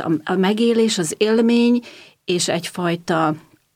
a megélés, az élmény, és egyfajta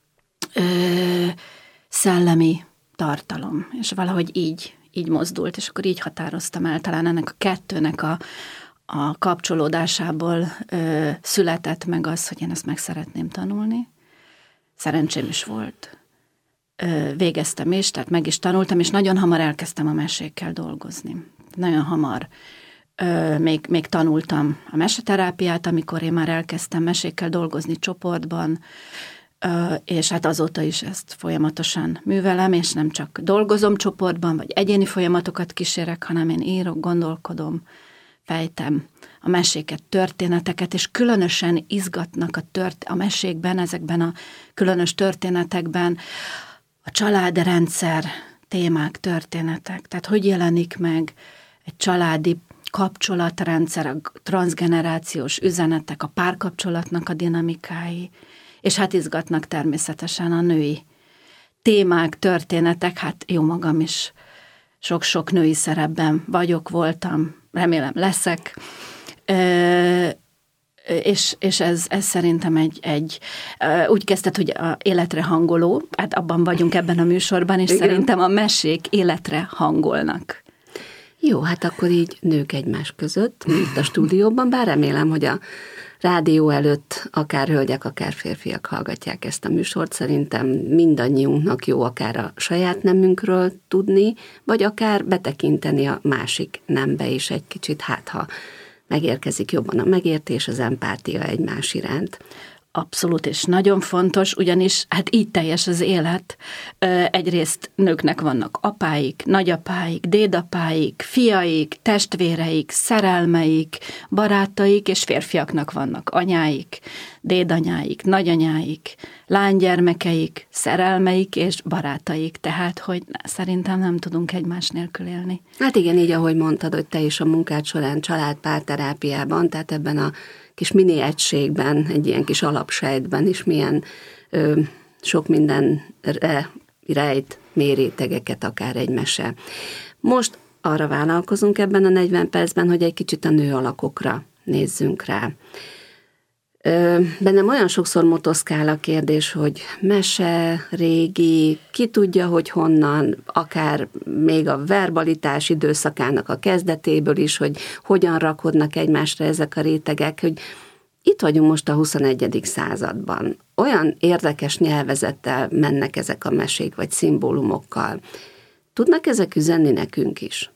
szellemi tartalom. És valahogy így mozdult, és akkor így határoztam el, talán ennek a kettőnek a kapcsolódásából született meg az, hogy én ezt meg szeretném tanulni. Szerencsém is volt. Végeztem is, tehát meg is tanultam, és nagyon hamar elkezdtem a mesékkel dolgozni. Nagyon hamar. Még tanultam a meseterápiát, amikor én már elkezdtem mesékkel dolgozni csoportban, és hát azóta is ezt folyamatosan művelem, és nem csak dolgozom csoportban, vagy egyéni folyamatokat kísérek, hanem én írok, gondolkodom, fejtem a meséket, történeteket, és különösen izgatnak a mesékben, ezekben a különös történetekben a családrendszer témák, történetek. Tehát hogy jelenik meg egy családi kapcsolatrendszer, a transzgenerációs üzenetek, a párkapcsolatnak a dinamikái, és hát izgatnak természetesen a női témák, történetek, hát jó magam is sok-sok női szerepben voltam, remélem leszek, és ez szerintem egy úgy kezdett, hogy a életre hangoló, hát abban vagyunk ebben a műsorban, és igen. Szerintem a mesék életre hangolnak. Jó, hát akkor így nők egymás között, itt a stúdióban, bár remélem, hogy a rádió előtt akár hölgyek, akár férfiak hallgatják ezt a műsort. Szerintem mindannyiunknak jó akár a saját nemünkről tudni, vagy akár betekinteni a másik nembe is egy kicsit, hát ha megérkezik jobban a megértés, az empátia egymás iránt. Abszolút, és nagyon fontos, ugyanis hát így teljes az élet. Egyrészt nőknek vannak apáik, nagyapáik, dédapáik, fiaik, testvéreik, szerelmeik, barátaik, és férfiaknak vannak anyáik, dédanyáik, nagyanyáik, lánygyermekeik, szerelmeik és barátaik. Tehát, hogy szerintem nem tudunk egymás nélkül élni. Hát igen, így ahogy mondtad, hogy te is a munkád során család-párterápiában, tehát ebben a kis mini egységben, egy ilyen kis alapsejtben is milyen sok mindenre rejt mérétegeket akár egy mese. Most arra vállalkozunk ebben a 40 percben, hogy egy kicsit a nő alakokra nézzünk rá. Bennem olyan sokszor motoszkál a kérdés, hogy mese, régi, ki tudja, hogy honnan, akár még a verbalitás időszakának a kezdetéből is, hogy hogyan rakodnak egymásra ezek a rétegek, hogy itt vagyunk most a 21. században. Olyan érdekes nyelvezettel mennek ezek a mesék, vagy szimbólumokkal. Tudnak ezek üzenni nekünk is?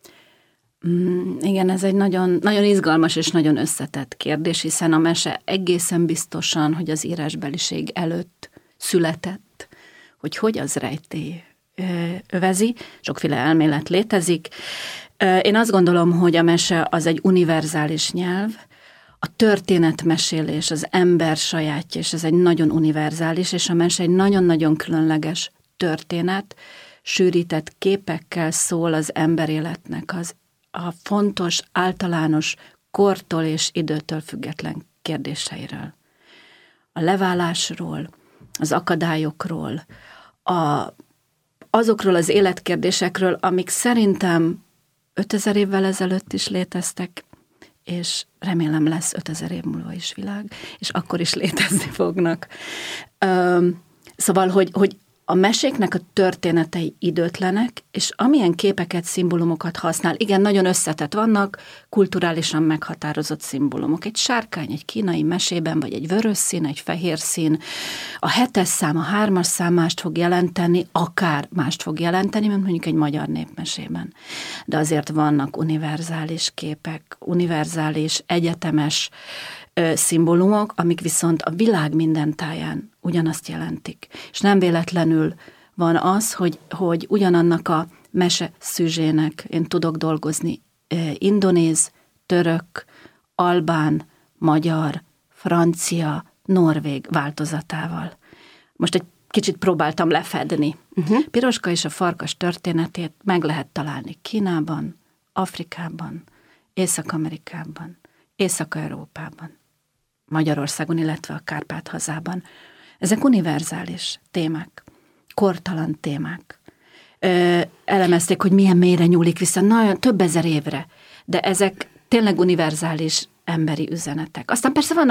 Igen, ez egy nagyon, nagyon izgalmas és nagyon összetett kérdés, hiszen a mese egészen biztosan, hogy az írásbeliség előtt született, hogy az rejtély övezi, sokféle elmélet létezik. Én azt gondolom, hogy a mese az egy univerzális nyelv, a történetmesélés, az ember sajátja, és ez egy nagyon univerzális, és a mese egy nagyon-nagyon különleges történet, sűrített képekkel szól az emberéletnek a fontos, általános kortól és időtől független kérdéseiről. A leválásról, az akadályokról, azokról az életkérdésekről, amik szerintem 5000 évvel ezelőtt is léteztek, és remélem lesz 5000 év múlva is világ, és akkor is létezni fognak. Szóval, hogy a meséknek a történetei időtlenek, és amilyen képeket, szimbólumokat használ, igen, nagyon összetett vannak, kulturálisan meghatározott szimbólumok. Egy sárkány, egy kínai mesében, vagy egy vörös szín, egy fehér szín, a 7-es szám, a 3-as szám mást fog jelenteni, akár mást fog jelenteni, mint mondjuk egy magyar népmesében. De azért vannak univerzális képek, univerzális, egyetemes szimbólumok, amik viszont a világ minden táján ugyanazt jelentik. És nem véletlenül van az, hogy ugyanannak a mese szűzsének én tudok dolgozni indonéz, török, albán, magyar, francia, norvég változatával. Most egy kicsit próbáltam lefedni. Piroska és a farkas történetét meg lehet találni Kínában, Afrikában, Észak-Amerikában, Észak-Európában, Magyarországon, illetve a Kárpát-hazában. Ezek univerzális témák, kortalan témák. Elemezték, hogy milyen mélyre nyúlik vissza, nagyon több ezer évre, de ezek tényleg univerzális emberi üzenetek. Aztán persze vannak